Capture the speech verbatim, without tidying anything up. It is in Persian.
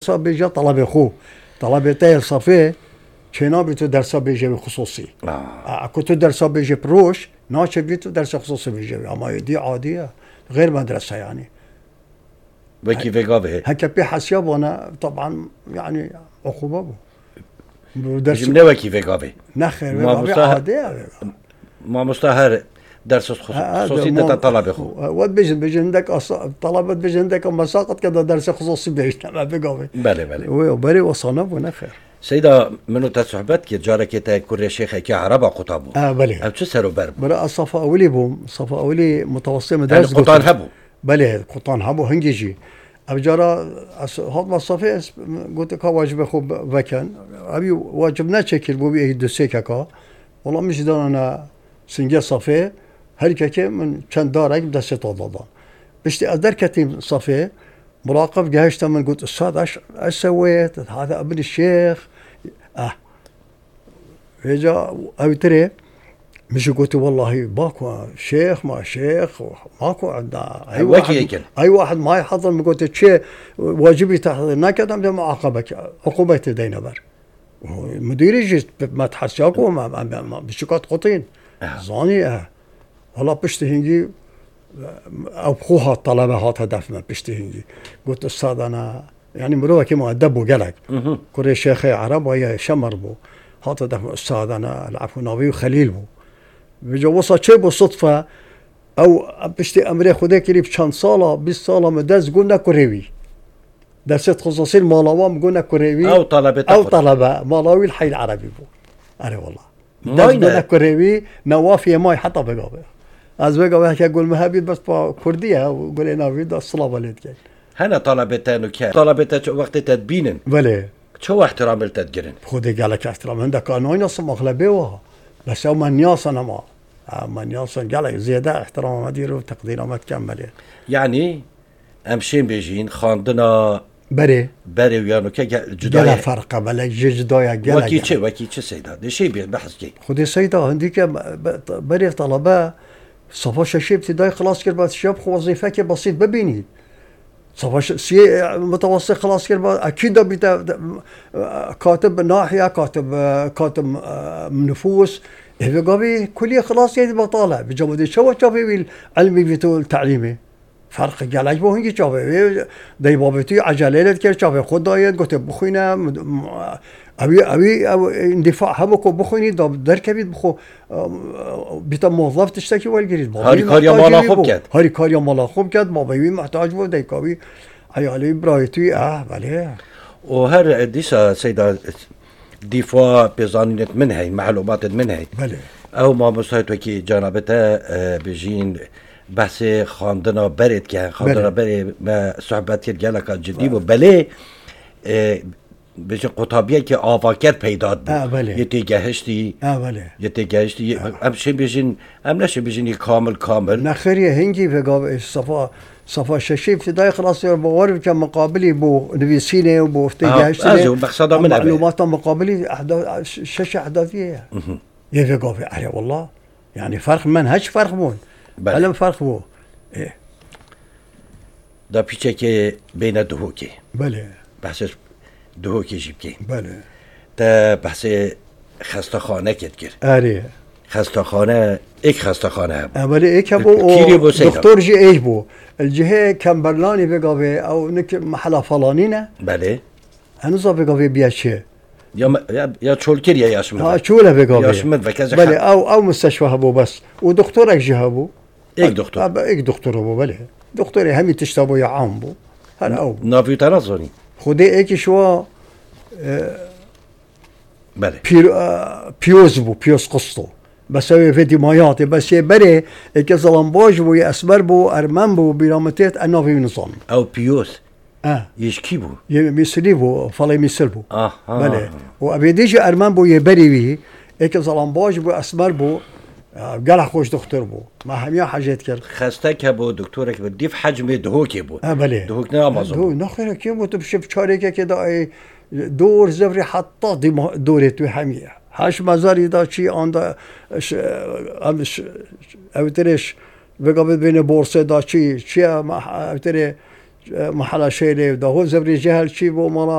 درس بيجي طلبه خو طلبه تاي صفي كنا بيتو درس بيجي خصوصي آه. كنت درس بيجي بروش ناش بيتو درس خصوصي بيجي اما دي عاديه غير مدرسه يعني وكي فيغافي هكا بحسياب وانا طبعا يعني عقوبه درس من وكي فيغافي نخير ما عاديه ما مستهر درس خصوصي ده طلبه خو ود بيجي بيجي عندك طلبه بيجي عندك مساقط كذا درس خصوصي بيجي ما بيغافي بله بله وبري وصنب ونخير سيدا منو تصحبت كي جارك تا كوري شيخ كي عربا قطابو اه بله او تسرو برب برا صفا اولي بوم صفا اولي متوسط مدرسه يعني قطان هبو بله قطان هبو هنجيجي ابجارا هاد مصافي قلت لك واجب خو وكان ابي واجبنا شكل بو بي دو سيكاكا والله مش دان انا سنجا صفي هركه من كان دارك دست طادان بشتي ادر كتيم صفي مراقب جهشت من قلت استاذ ايش ايش سويت هذا ابن الشيخ اه رجع او ترى مش قلت والله ماكو شيخ ما شيخ ماكو عندنا اي واحد اي واحد ما يحضر ما قلت شيء واجبي تحضر نكد ما عاقبك عقوبته دينا بر المدير يجي ما تحسياكو ما بشكات قطين زاني اه والله بشتهنجي او خوها الطلبه هات هدف ما بشتهنجي قلت استاذ انا يعني مروه كما ادبوا قالك كوري شيخ عرب ويا شمر بو هات هدف استاذ انا العفو ناوي وخليل بو بجا وصل شيء بالصدفه او بشتي امري خدك اللي بشان صاله بيس صاله مدرس قلنا كوريوي درست خصوصي المالاوام قلنا كوريوي او طلبه او طلبه مالاوي الحي العربي بو انا والله درس قلنا كوريوي نوافي ماي حتى بقابه از بقى هيك اقول مهابي بس كرديه وقول انا في الصلاه ولد كان هنا طلبتان كان طلبت وقت تدبين بله شو احترام التدجرن خدي قال لك احترام عندك قانون يصم اغلبيه وها بس هو من ياصن ما من ياصن قال لك زياده احترام ما ديروا تقدير ما تكمل يعني امشين بيجين خاندنا بري بري ويانو كي جدايا قال فرق بلا جدايا قال وكي شي وكي شي سيدا دي شي بحث كي خدي سيدا عندك بري طلبه صفا شيء ابتدائي خلاص كده بعد الشاب وظيفه كي بسيط ببيني صفا سي متوسط خلاص كده اكيد بتا كاتب ناحيه كاتب كاتب نفوس هي قبي كليه خلاص يعني بطاله بجودي شو شافي العلمي بتو التعليمي فرق قال اجبو هنجي شافي داي بابتي عجله كده شافي خدايا قلت بخوينا ابي ابي اندفاع هبكو بخويني در كبيت بخو بتا موظف تشتكي والجريد هاري كاريا مالا خوب كد هاري كاريا مالا خوب كد ما بيبي محتاج بو داي كابي عيالي برايتي اه بله وهر ديسا سيدا دفاع بزانينت من هي معلومات من هي بله او ما مستعد وكي جانبته بيجين بحث خاندنا برد كان خاندنا برد ما صحبت جالك جدي بله بيجي قطابيه كي آفاكر پیدا بود اه بله يتي گهشتي اه بله يتي گهشتي ام شي بيجين ام نشي بيجيني كامل كامل نخري هنجي في صفا صفا ششي ابتدائي خلاص بور كان مقابلي بو نبيسيني وبو افتجاشتي اه مقصد من معلومات مقابلي احداث شاشه احداثيه يفقوا في عليه والله يعني فرق منهج فرق مون علم فرق بو ايه دا بيچه بين دهوكي بله بحث دهوكي جيبكي بله تا بحث خستخانه كد كر اره خستخانه ایک خستخانه بله ایک بو دكتور جي ايش بو الجهه كمبرلاني بقى او نك محل فلانينه بله هنوزا بقى بياشه یا یا یا چولکر یا یاشمد ها چوله بقى یاشمد و كذا بله او او مستشفى هبو بس ودكتورك جهبو ایک دكتور اب ایک دكتور بو بله دكتوري همي تشتبو يا عام بو هلا او نافي تنظري خدي ايك شو اه بله بير اه بيوز بو بيوز قسطو بس هو فيدي ماياتي بس يبري ايك زلمباج بو اسمر بو ارمن بو بيرامتيت انا في نظام او بيوس اه يشكي بو يمثلي بو فالي مثل بو اه اه بله وابي ديجي ارمن بو يبري بيه ايك زلمباج بو اسمر بو قال خوش دكتور بو ما هميا حاجات كر خستك بو دكتورك بدي في حجم دهوكي بو اه بله دهوك نامازو دو نخير كي مو تبشب شاركه كده اي دور زفري حتى دي دوري تو هميا هاش مزاري دا شي عند امش اوتريش بقى بين بورصه دا شي شي اوتري محل شيء ده هو زفري جهل شي بو